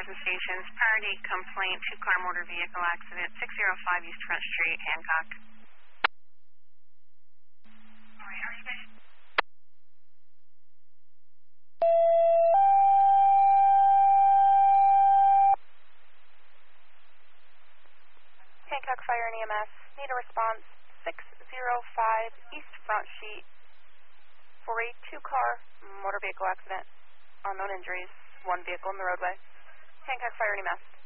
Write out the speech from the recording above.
Pleasant stations. Priority complaint, two-car motor vehicle accident, 605 East Front Street, Hancock. Hancock Fire and EMS, need a response, 605 East Front Street for a two-car motor vehicle accident. Unknown injuries, one vehicle in the roadway. Hancock Fire and EMS.